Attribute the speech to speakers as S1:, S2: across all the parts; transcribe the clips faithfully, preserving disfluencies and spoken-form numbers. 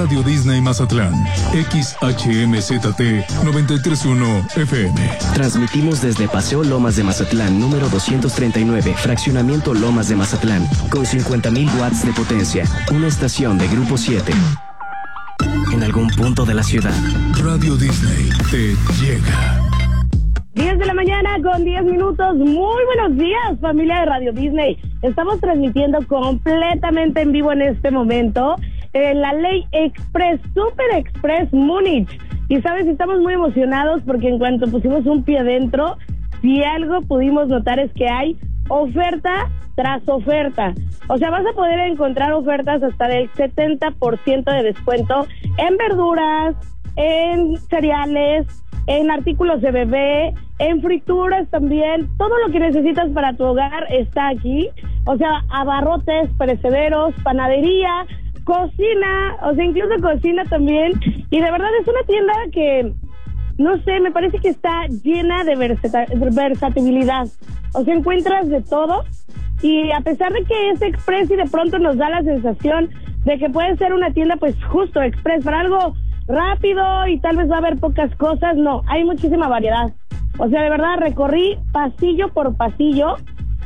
S1: Radio Disney Mazatlán, X H M Z T noventa y tres punto uno F M.
S2: Transmitimos desde Paseo Lomas de Mazatlán, número doscientos treinta y nueve, Fraccionamiento Lomas de Mazatlán, con cincuenta mil watts de potencia, una estación de Grupo siete. En algún punto de la ciudad,
S1: Radio Disney te llega.
S3: diez de la mañana con diez minutos. Muy buenos días, familia de Radio Disney. Estamos transmitiendo completamente en vivo en este momento en la Ley Express, Super Express Múnich. Y sabes, estamos muy emocionados porque en cuanto pusimos un pie dentro, si algo pudimos notar es que hay oferta tras oferta. O sea, vas a poder encontrar ofertas hasta del setenta por ciento de descuento en verduras, en cereales, en artículos de bebé, en frituras también. Todo lo que necesitas para tu hogar está aquí. O sea, abarrotes, perecederos, panadería, cocina, o sea, incluso cocina también. Y de verdad es una tienda que, no sé, me parece que está llena de versata- versatilidad. O sea, encuentras de todo. Y a pesar de que es express y de pronto nos da la sensación de que puede ser una tienda pues justo express para algo rápido y tal vez va a haber pocas cosas, no, hay muchísima variedad. O sea, de verdad recorrí pasillo por pasillo.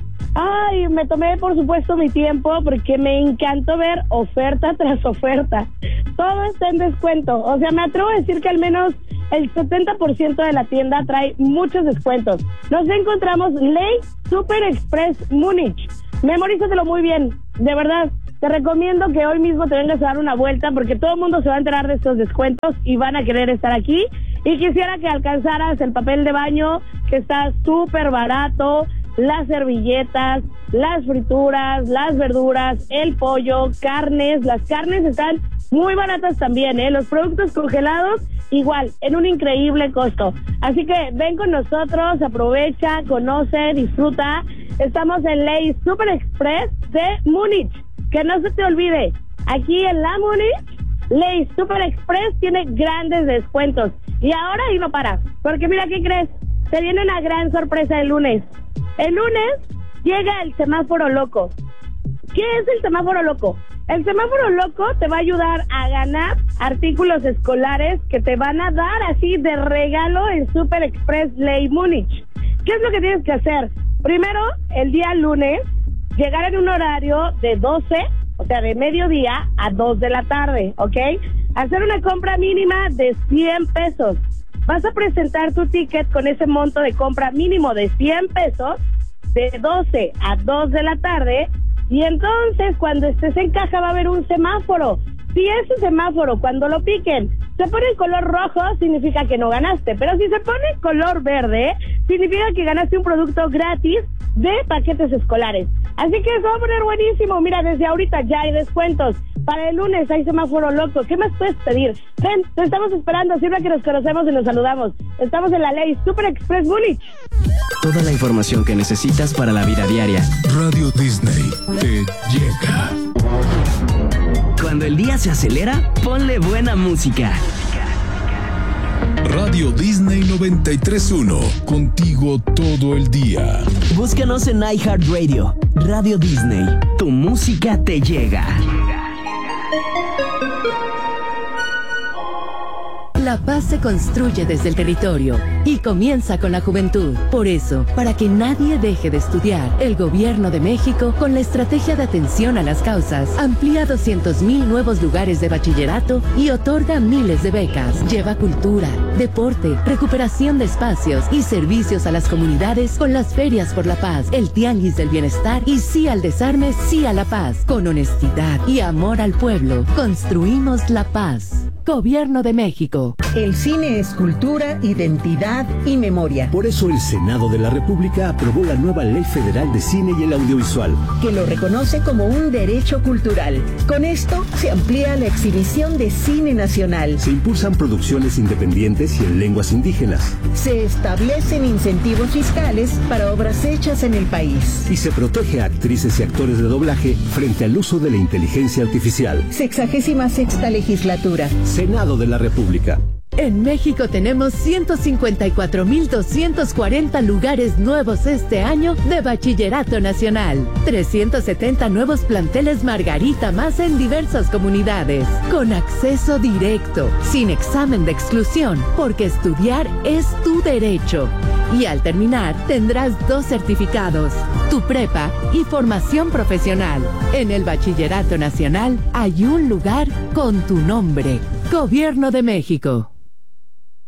S3: Ay, me tomé por supuesto mi tiempo porque me encantó ver oferta tras oferta. Todo está en descuento. O sea, me atrevo a decir que al menos el setenta por ciento de la tienda trae muchos descuentos. Nos encontramos Ley Super Express Múnich. Memorízatelo muy bien, de verdad. Te recomiendo que hoy mismo te vengas a dar una vuelta porque todo el mundo se va a enterar de estos descuentos y van a querer estar aquí. Y quisiera que alcanzaras el papel de baño, que está súper barato, las servilletas, las frituras, las verduras, el pollo, carnes. Las carnes están muy baratas también, ¿eh? Los productos congelados, igual, en un increíble costo. Así que ven con nosotros, aprovecha, conoce, disfruta. Estamos en Ley Super Express de Múnich. Que no se te olvide, aquí en la Múnich, Ley Super Express tiene grandes descuentos. Y ahora y no para, porque mira, ¿qué crees? Se viene una gran sorpresa el lunes. El lunes llega el semáforo loco. ¿Qué es el semáforo loco? El semáforo loco te va a ayudar a ganar artículos escolares que te van a dar así de regalo en Super Express Ley Múnich. ¿Qué es lo que tienes que hacer? Primero, el día lunes, llegar en un horario de doce, o sea, de mediodía a dos de la tarde, ¿ok? Hacer una compra mínima de cien pesos. Vas a presentar tu ticket con ese monto de compra mínimo de cien pesos, de doce a dos de la tarde, y entonces cuando estés en caja va a haber un semáforo. Si ese semáforo, cuando lo piquen, se pone en color rojo, significa que no ganaste. Pero si se pone en color verde, significa que ganaste un producto gratis de paquetes escolares. Así que eso va a poner buenísimo. Mira, desde ahorita ya hay descuentos. Para el lunes hay semáforo loco. ¿Qué más puedes pedir? Ven, te estamos esperando. Sirve que nos conocemos y nos saludamos. Estamos en la Ley Super Express Múnich.
S2: toda la información que necesitas para la vida diaria.
S1: Radio Disney te llega.
S2: Cuando el día se acelera, ponle buena música.
S1: Radio Disney noventa y tres punto uno, contigo todo el día.
S2: Búscanos en iHeartRadio. Radio Disney, tu música te llega.
S4: La paz se construye desde el territorio y comienza con la juventud. Por eso, para que nadie deje de estudiar, el Gobierno de México, con la estrategia de atención a las causas, amplía doscientos mil nuevos lugares de bachillerato y otorga miles de becas. Lleva cultura, deporte, recuperación de espacios y servicios a las comunidades con las ferias por la paz, el tianguis del bienestar y sí al desarme, sí a la paz. Con honestidad y amor al pueblo, construimos la paz. Gobierno de México.
S5: El cine es cultura, identidad y memoria.
S6: Por eso el Senado de la República aprobó la nueva Ley Federal de Cine y el Audiovisual,
S5: que lo reconoce como un derecho cultural. Con esto se amplía la exhibición de cine nacional.
S6: Se impulsan producciones independientes y en lenguas indígenas.
S5: Se establecen incentivos fiscales para obras hechas en el país.
S6: Y se protege a actrices y actores de doblaje frente al uso de la inteligencia artificial.
S5: Sexagésima sexta legislatura.
S6: Senado de la República.
S4: En México tenemos ciento cincuenta y cuatro mil doscientos cuarenta lugares nuevos este año de Bachillerato Nacional. trescientos setenta nuevos planteles Margarita más en diversas comunidades. Con acceso directo, sin examen de exclusión, porque estudiar es tu derecho. Y al terminar, tendrás dos certificados, tu prepa y formación profesional. En el Bachillerato Nacional hay un lugar con tu nombre. Gobierno de México.